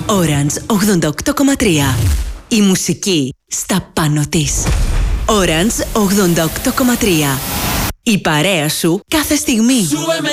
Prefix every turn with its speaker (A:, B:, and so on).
A: Orange 88,3. Η μουσική στα πάνω της. Orange 88,3. Η παρέα σου κάθε στιγμή.